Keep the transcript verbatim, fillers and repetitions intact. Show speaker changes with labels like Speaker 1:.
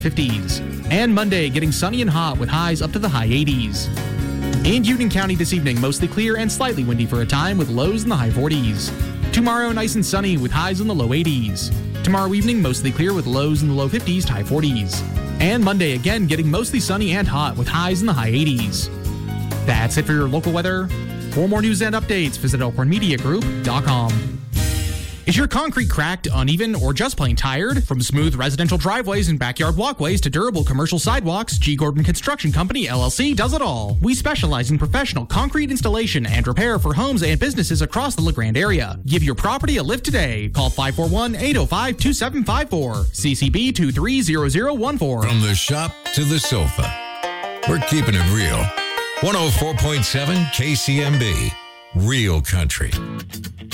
Speaker 1: fifties. And Monday, getting sunny and hot with highs up to the high eighties. In Union County this evening, mostly clear and slightly windy for a time with lows in the high forties. Tomorrow, nice and sunny with highs in the low eighties. Tomorrow evening, mostly clear with lows in the low fifties to high forties. And Monday, again, getting mostly sunny and hot with highs in the high eighties. That's it for your local weather. For more news and updates, visit elkhorn media group dot com. Is your concrete cracked, uneven, or just plain tired? From smooth residential driveways and backyard walkways to durable commercial sidewalks, G. Gordon Construction Company, L L C, does it all. We specialize in professional concrete installation and repair for homes and businesses across the LeGrand area. Give your property a lift today. Call five four one, eight oh five, two seven five four. C C B two three zero zero one four.
Speaker 2: From the shop to the sofa, we're keeping it real. one oh four point seven K C M B, Real Country.